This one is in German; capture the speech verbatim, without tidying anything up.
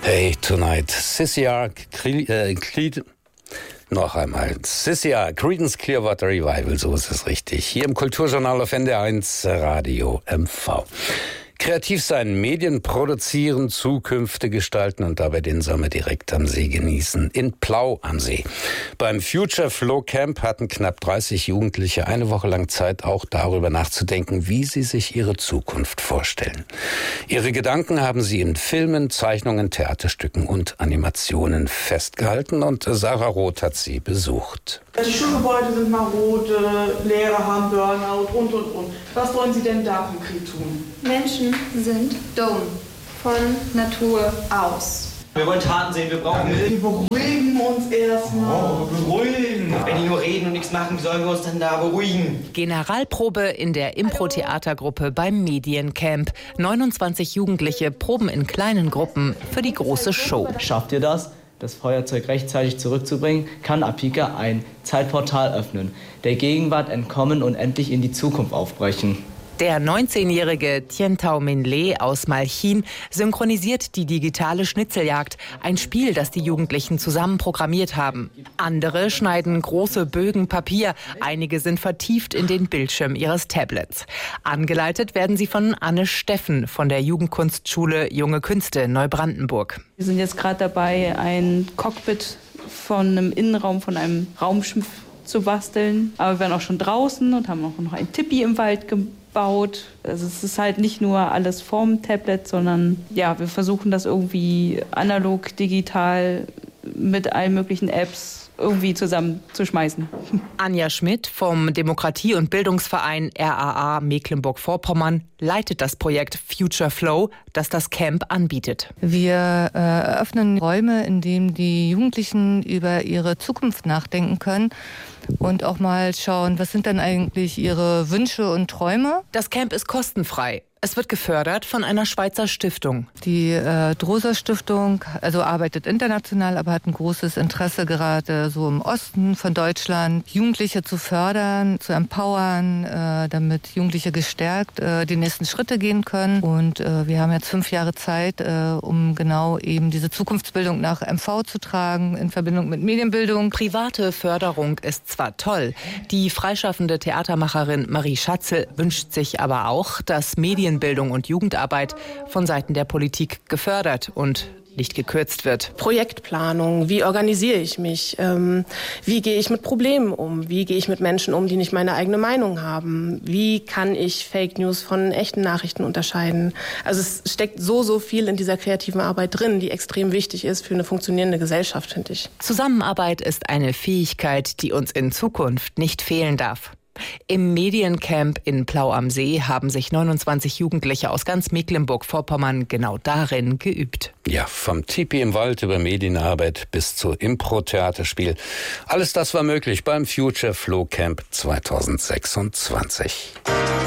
Hey Tonight, C C R, äh, Creed, noch einmal, C C R, Creedence Clearwater Revival, so ist es richtig. Hier im Kulturjournal auf N D R eins Radio M V. Kreativ sein, Medien produzieren, Zukünfte gestalten und dabei den Sommer direkt am See genießen. In Plau am See. Beim Future Flow Camp hatten knapp dreißig Jugendliche eine Woche lang Zeit, auch darüber nachzudenken, wie sie sich ihre Zukunft vorstellen. Ihre Gedanken haben sie in Filmen, Zeichnungen, Theaterstücken und Animationen festgehalten und Sarah Roth hat sie besucht. Die Schulgebäude sind marode, Lehrer haben Burnout und, und, und. Was wollen Sie denn da konkret tun? Menschen sind dumm. Von Natur aus. Wir wollen Taten sehen, wir brauchen Hilfe. Wir beruhigen uns erstmal. Oh, beruhigen. Wenn die nur reden und nichts machen, wie sollen wir uns denn da beruhigen? Generalprobe in der Impro-Theatergruppe beim Mediencamp. neunundzwanzig Jugendliche proben in kleinen Gruppen für die große Show. Schafft ihr das? Das Feuerzeug rechtzeitig zurückzubringen, kann Apika ein Zeitportal öffnen, der Gegenwart entkommen und endlich in die Zukunft aufbrechen. Der neunzehnjährige Tien Tao Min Le aus Malchin synchronisiert die digitale Schnitzeljagd, ein Spiel, das die Jugendlichen zusammen programmiert haben. Andere schneiden große Bögen Papier, einige sind vertieft in den Bildschirm ihres Tablets. Angeleitet werden sie von Anne Steffen von der Jugendkunstschule Junge Künste Neubrandenburg. Wir sind jetzt gerade dabei, ein Cockpit von einem Innenraum, von einem Raumschiff zu basteln. Aber wir waren auch schon draußen und haben auch noch ein Tipi im Wald gebaut. Baut. Also es ist halt nicht nur alles vorm Tablet, sondern ja, wir versuchen das irgendwie analog, digital mit allen möglichen Apps irgendwie zusammenzuschmeißen. Anja Schmidt vom Demokratie- und Bildungsverein R A A Mecklenburg-Vorpommern leitet das Projekt Future Flow, das das Camp anbietet. Wir äh, eröffnen Räume, in denen die Jugendlichen über ihre Zukunft nachdenken können und auch mal schauen, was sind denn eigentlich ihre Wünsche und Träume. Das Camp ist kostenfrei. Es wird gefördert von einer Schweizer Stiftung. Die äh, Droser Stiftung also arbeitet international, aber hat ein großes Interesse gerade so im Osten von Deutschland, Jugendliche zu fördern, zu empowern, äh, damit Jugendliche gestärkt äh, die nächsten Schritte gehen können. Und äh, wir haben jetzt fünf Jahre Zeit, äh, um genau eben diese Zukunftsbildung nach M V zu tragen, in Verbindung mit Medienbildung. Private Förderung ist zwar toll, die freischaffende Theatermacherin Marie Schatzel wünscht sich aber auch, dass Medien Bildung und Jugendarbeit von Seiten der Politik gefördert und nicht gekürzt wird. Projektplanung, wie organisiere ich mich, ähm, wie gehe ich mit Problemen um, wie gehe ich mit Menschen um, die nicht meine eigene Meinung haben, wie kann ich Fake News von echten Nachrichten unterscheiden. Also es steckt so, so viel in dieser kreativen Arbeit drin, die extrem wichtig ist für eine funktionierende Gesellschaft, finde ich. Zusammenarbeit ist eine Fähigkeit, die uns in Zukunft nicht fehlen darf. Im Mediencamp in Plau am See haben sich neunundzwanzig Jugendliche aus ganz Mecklenburg-Vorpommern genau darin geübt. Ja, vom Tipi im Wald über Medienarbeit bis zu Impro-Theaterspiel. Alles das war möglich beim Future Flow Camp zweitausendsechsundzwanzig.